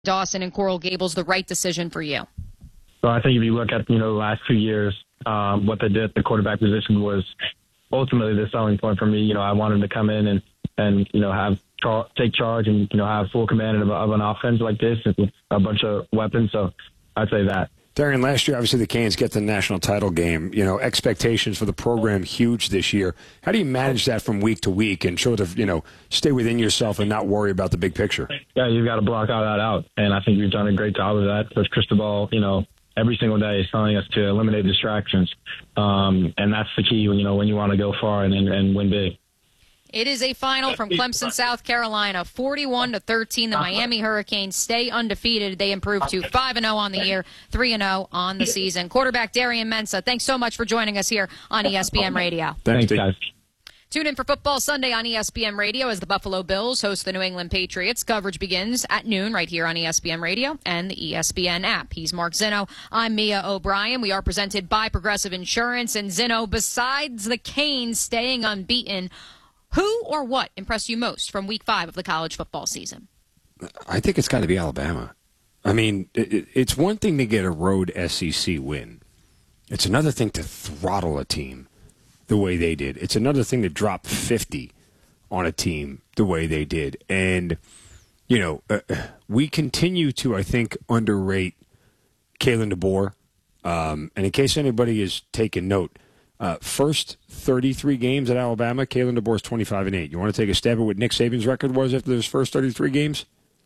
Dawson and Coral Gables the right decision for you? So I think if you look at, the last 2 years, what they did at the quarterback position was ultimately the selling point for me. I wanted to come in and take charge and, have full command of an offense like this with a bunch of weapons. So I'd say that. Darian, last year, obviously, the Canes get the national title game. Expectations for the program huge this year. How do you manage that from week to week and sort of, stay within yourself and not worry about the big picture? Yeah, you've got to block all that out. And I think we've done a great job of that. Coach Cristobal, every single day is telling us to eliminate distractions. And that's the key when you want to go far and win big. It is a final from Clemson, South Carolina, 41-13. The Miami Hurricanes stay undefeated. They improve to 5-0 on the year, 3-0 on the season. Quarterback Darian Mensah, thanks so much for joining us here on ESPN Radio. Thanks, guys. Tune in for Football Sunday on ESPN Radio as the Buffalo Bills host the New England Patriots. Coverage begins at noon right here on ESPN Radio and the ESPN app. He's Mark Zinno. I'm Mia O'Brien. We are presented by Progressive Insurance. And Zinno, besides the Canes staying unbeaten, who or what impressed you most from Week 5 of the college football season? I think it's got to be Alabama. I mean, it's one thing to get a road SEC win. It's another thing to throttle a team the way they did. It's another thing to drop 50 on a team the way they did. And, we continue to, I think, underrate Kalen DeBoer. And in case anybody is taking note, first 33 games at Alabama, Kalen DeBoer's 25-8. You want to take a stab at what Nick Saban's record was after those first 33 games?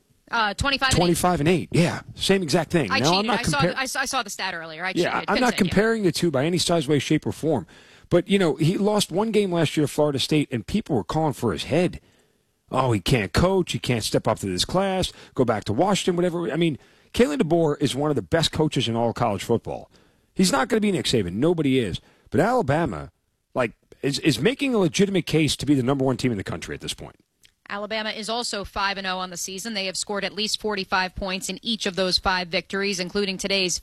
25-8. Yeah, same exact thing. I now, cheated. I saw the stat earlier. I cheated. I'm not comparing the two by any size, way, shape, or form. But, he lost one game last year to Florida State, and people were calling for his head. Oh, he can't coach. He can't step up to this class, go back to Washington, whatever. I mean, Kalen DeBoer is one of the best coaches in all of college football. He's not going to be Nick Saban. Nobody is. But Alabama, is making a legitimate case to be the number one team in the country at this point. Alabama is also 5-0 on the season. They have scored at least 45 points in each of those 5 victories, including today's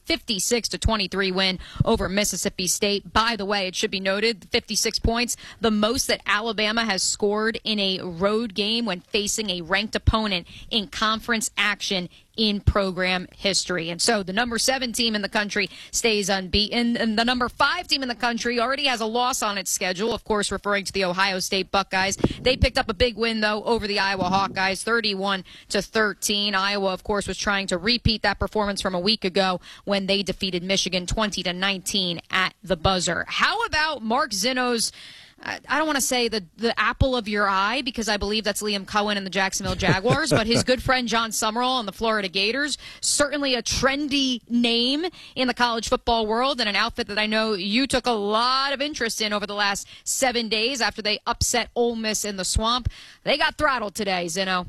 56-23 win over Mississippi State. By the way, it should be noted, 56 points, the most that Alabama has scored in a road game when facing a ranked opponent in conference action in program history. And so the number 7 team in the country stays unbeaten, and the number 5 team in the country already has a loss on its schedule, of course referring to the Ohio State Buckeyes. They picked up a big win, though, over the Iowa Hawkeyes, 31-13. Iowa, of course, was trying to repeat that performance from a week ago when they defeated Michigan 20-19 at the buzzer. How about Mark Zinno's, I don't want to say the apple of your eye, because I believe that's Liam Cohen and the Jacksonville Jaguars, but his good friend John Summerall and the Florida Gators, certainly a trendy name in the college football world, and an outfit that I know you took a lot of interest in over the last 7 days after they upset Ole Miss in the Swamp. They got throttled today, Zinno.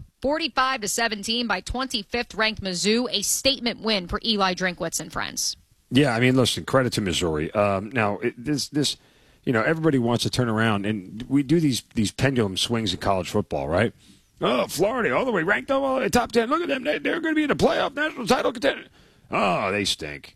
45-17 by 25th ranked Mizzou, a statement win for Eli Drinkwitz and friends. Yeah, I mean, listen, credit to Missouri. Now, this. Everybody wants to turn around, and we do these pendulum swings in college football, right? Oh, Florida, all the way ranked all the top 10. Look at them. They're going to be in the playoff national title contender. Oh, they stink.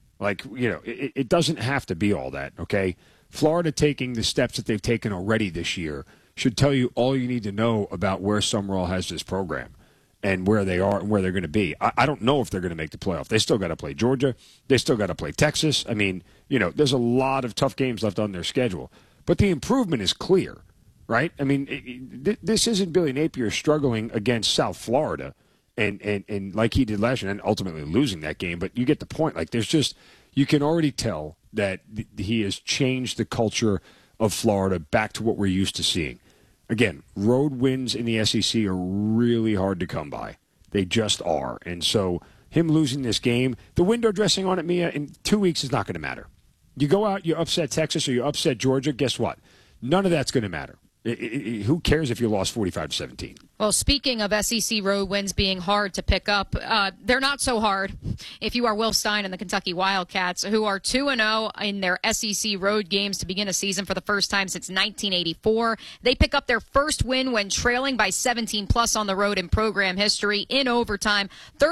It doesn't have to be all that, okay? Florida taking the steps that they've taken already this year should tell you all you need to know about where Summerall has this program and where they are and where they're going to be. I don't know if they're going to make the playoff. They still got to play Georgia. They still got to play Texas. I mean, there's a lot of tough games left on their schedule. But the improvement is clear, right? I mean, this isn't Billy Napier struggling against South Florida and like he did last year and ultimately losing that game. But you get the point. You can already tell that he has changed the culture of Florida back to what we're used to seeing. Again, road wins in the SEC are really hard to come by. They just are. And so him losing this game, the window dressing on it, Mia, in 2 weeks is not going to matter. You go out, you upset Texas or you upset Georgia, guess what? None of that's going to matter. Who cares if you lost 45-17? Well, speaking of SEC road wins being hard to pick up, they're not so hard if you are Will Stein and the Kentucky Wildcats, who are 2-0 in their SEC road games to begin a season for the first time since 1984. They pick up their first win when trailing by 17+ on the road in program history in overtime,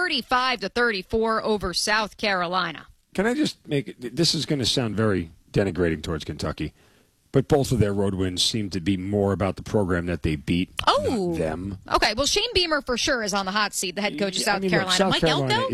35-34 over South Carolina. Can I just make it, this is going to sound very denigrating towards Kentucky, but both of their road wins seem to be more about the program that they beat, not them. Okay, well, Shane Beamer for sure is on the hot seat, the head coach of South Look, Carolina. South Mike Carolina Elko?